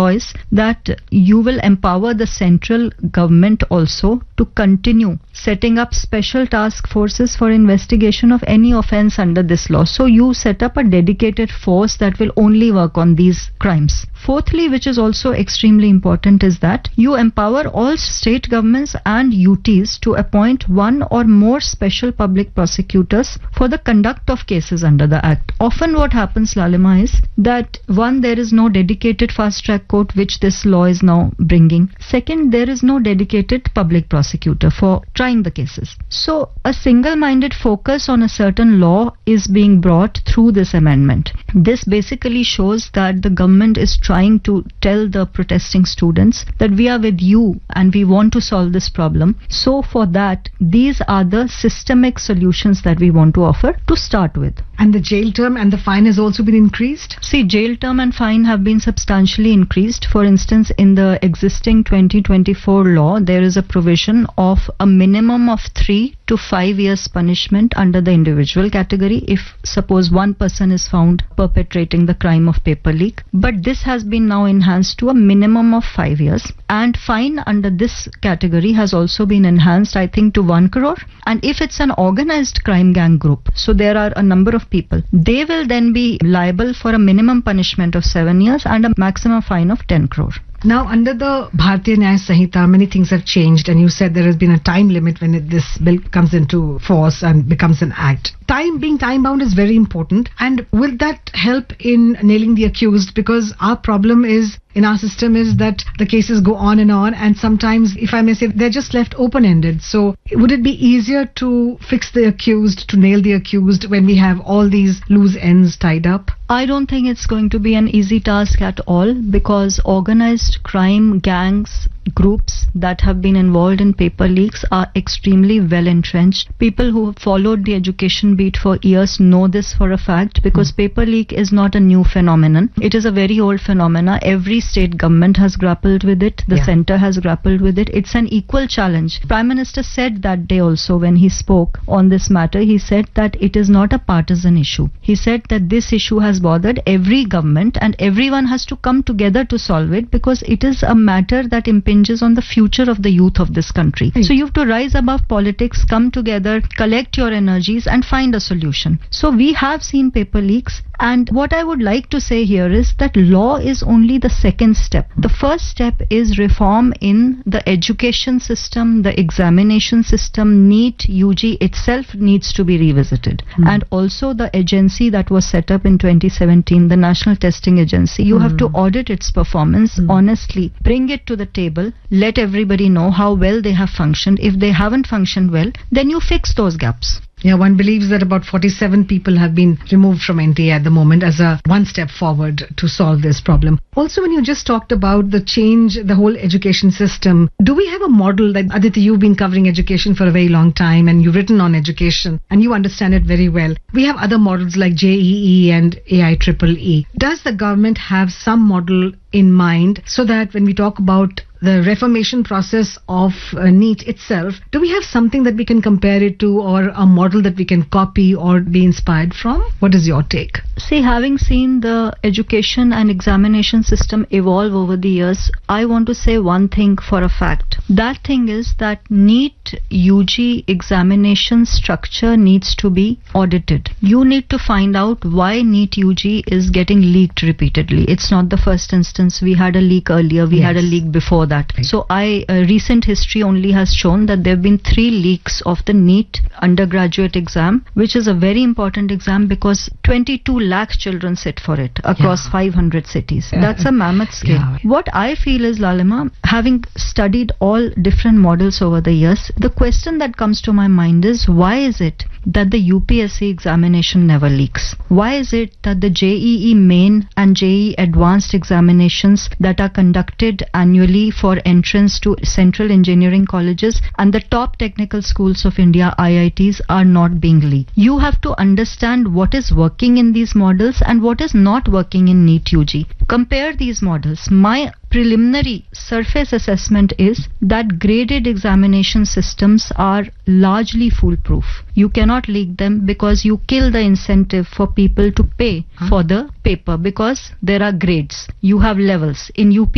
is that you will empower the central government also to continue setting up special task forces for investigation of any offense under this law. So you set up a dedicated force that will only work on these crimes. Fourthly, which is also extremely important, is that you empower all state governments and UTs to appoint one or more special public prosecutors for the conduct of cases under the Act. Often what happens, Lalima, is that one, there is no dedicated fast track court which this law is now bringing. Second, there is no dedicated public prosecutor for trying the cases. So a single-minded focus on a certain law is being brought through this amendment. This basically shows that the government is trying to tell the protesting students that we are with you and we want to solve this problem. So for that, these are the systemic solutions that we want to offer to start with. And the jail term and the fine has also been increased? See, jail term and fine have been substantially increased. For instance, in the existing 2024 law, there is a provision of a minimum of 3 to 5 years punishment under the individual category if suppose one person is found perpetrating the crime of paper leak. But this has been now enhanced to a minimum of 5 years. And fine under this category has also been enhanced, I think, to 1 crore. And if it's an organized crime gang group, so there are a number of people, they will then be liable for a minimum punishment of 7 years and a maximum fine of 10 crore. Now, under the Bharatiya Nyaya Sanhita, many things have changed, and you said there has been a time limit when this bill comes into force and becomes an act. Being time-bound is very important, and will that help in nailing the accused? Because our problem is, in our system, is that the cases go on, and sometimes, if I may say, they're just left open-ended. So, would it be easier to fix the accused, to nail the accused, when we have all these loose ends tied up? I don't think it's going to be an easy task at all, because organized crime gangs, groups that have been involved in paper leaks are extremely well entrenched. People who have followed the education beat for years know this for a fact, because paper leak is not a new phenomenon. It is a very old phenomena. Every state government has grappled with it. The center has grappled with it. It's an equal challenge. Prime Minister said that day also when he spoke on this matter, he said that it is not a partisan issue. He said that this issue has bothered every government and everyone has to come together to solve it, because it is a matter that impinges on the future of the youth of this country. So you have to rise above politics, come together, collect your energies and find a solution. So we have seen paper leaks, and what I would like to say here is that law is only the second step. The first step is reform in the education system, the examination system. NEET UG itself needs to be revisited. And also the agency that was set up in 2017, the National Testing Agency, you have to audit its performance honestly, bring it to the table, let everybody know how well they have functioned. If they haven't functioned well, then you fix those gaps. Yeah, one believes that about 47 people have been removed from NTA at the moment as a one step forward to solve this problem. Also, when you just talked about the change, the whole education system, do we have a model that, Aditi, you've been covering education for a very long time and you've written on education and you understand it very well. We have other models like JEE and AIEEE. Does the government have some model in mind so that when we talk about the reformation process of NEET itself, do we have something that we can compare it to, or a model that we can copy or be inspired from? What is your take? See, having seen the education and examination system evolve over the years, I want to say one thing for a fact. That thing is that NEET UG examination structure needs to be audited. You need to find out why NEET UG is getting leaked repeatedly. It's not the first instance. We had a leak earlier. We had a leak before that. So recent history only has shown that there have been 3 leaks of the NEET undergraduate exam, which is a very important exam because 22 lakh children sit for it across 500 cities. That's a mammoth scale. What I feel is, Lalima, having studied all different models over the years, the question that comes to my mind is, why is it that the UPSC examination never leaks? Why is it that the JEE main and JEE advanced examinations that are conducted annually for entrance to central engineering colleges and the top technical schools of India, IITs, are not being leaked? You have to understand what is working in these models and what is not working in NEET UG. Compare these models. My preliminary surface assessment is that graded examination systems are largely foolproof. You cannot leak them because you kill the incentive for people to pay for the paper, because there are grades. You have levels. In UP